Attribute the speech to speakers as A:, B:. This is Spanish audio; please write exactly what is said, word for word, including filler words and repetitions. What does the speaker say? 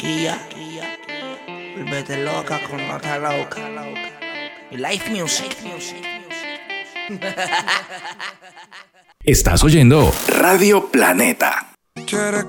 A: Kia, volvete loca con nota loca. Y Life Music.
B: Estás oyendo Radio Planeta.
C: Quieres